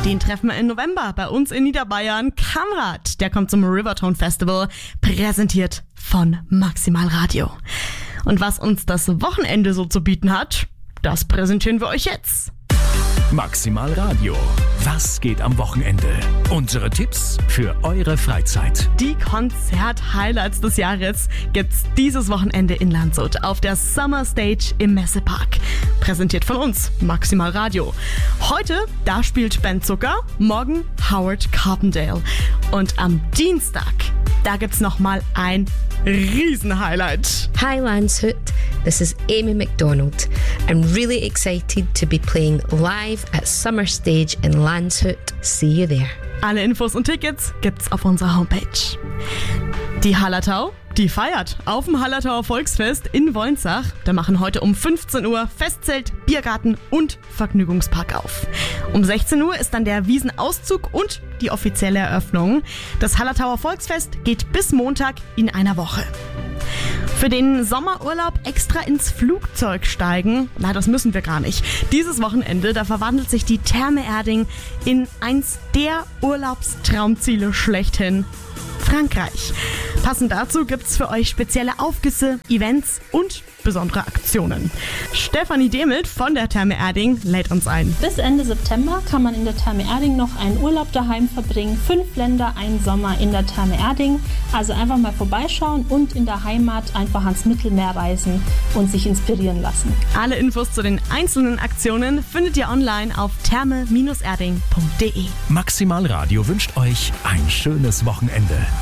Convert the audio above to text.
Den treffen wir im November bei uns in Niederbayern. Kamrat, der kommt zum Rivertone Festival, präsentiert von Maximal Radio. Und was uns das Wochenende so zu bieten hat, das präsentieren wir euch jetzt. Maximal Radio. Was geht am Wochenende? Unsere Tipps für eure Freizeit. Die Konzert-Highlights des Jahres gibt's dieses Wochenende in Landshut auf der Summer Stage im Messepark. Präsentiert von uns, Maximal Radio. Heute, da spielt Ben Zucker, morgen Howard Carpendale. Und am Dienstag, da gibt's nochmal ein Riesen-Highlight. Hi Landshut, this is Amy McDonald. I'm really excited to be playing live at Summer Stage in Landshut. See you there. Alle Infos und Tickets gibt's auf unserer Homepage. Die Hallertau, die feiert auf dem Hallertauer Volksfest in Wolnsach. Da machen heute um 15 Uhr Festzelt, Biergarten und Vergnügungspark auf. Um 16 Uhr ist dann der Wiesenauszug und die offizielle Eröffnung. Das Hallertauer Volksfest geht bis Montag in einer Woche. Für den Sommerurlaub extra ins Flugzeug steigen? Na, das müssen wir gar nicht. Dieses Wochenende, da verwandelt sich die Therme Erding in eins der Urlaubstraumziele schlechthin. Frankreich. Passend dazu gibt's für euch spezielle Aufgüsse, Events und besondere Aktionen. Stefanie Demelt von der Therme Erding lädt uns ein. Bis Ende September kann man in der Therme Erding noch einen Urlaub daheim verbringen. 5 Länder, ein Sommer in der Therme Erding. Also einfach mal vorbeischauen und in der Heimat einfach ans Mittelmeer reisen und sich inspirieren lassen. Alle Infos zu den einzelnen Aktionen findet ihr online auf therme-erding.de. Maximal Radio wünscht euch ein schönes Wochenende.